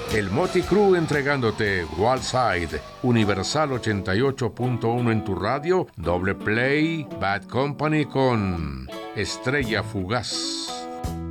El Motley Crue entregándote Wildside, Universal 88.1 en tu radio, doble play, Bad Company con Estrella Fugaz.